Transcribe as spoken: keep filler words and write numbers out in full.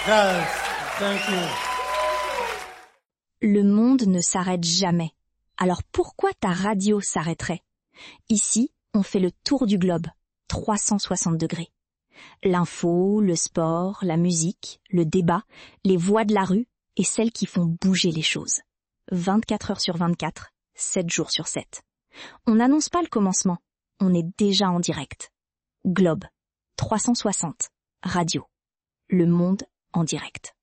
Yes, thank you. Le monde ne s'arrête jamais. Alors pourquoi ta radio s'arrêterait? Ici, on fait le tour du globe, trois cent soixante degrés. L'info, le sport, la musique, le débat, les voix de la rue et celles qui font bouger les choses. vingt-quatre heures sur vingt-quatre, sept jours sur sept. On n'annonce pas le commencement, on est déjà en direct. Globe, trois cent soixante, radio. Le monde en direct.